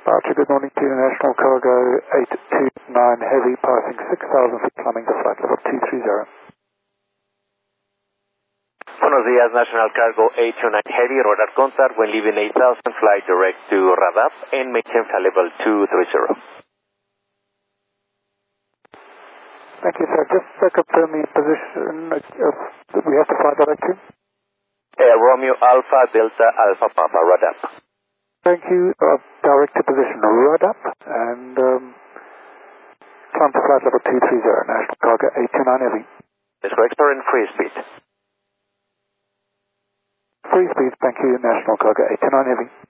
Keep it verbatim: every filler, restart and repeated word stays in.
Archer, good morning to National Cargo eight two nine Heavy, passing six thousand feet, climbing to flight level two three zero. Buenos días, National Cargo eight two nine Heavy, radar contact when leaving eight thousand, fly direct to Radab and maintain flight level two three zero. Thank you, sir. Just uh, confirm the position of, that we have to fly direct to. Uh, Romeo Alpha Delta Alpha Papa, Radab. Thank you. Uh, direct to position Radab and um, climb to flight level two three zero, National Cargo eight two nine Heavy. That's correct, sir, and free speed. Free speed, thank you, National Cargo eight two nine Heavy.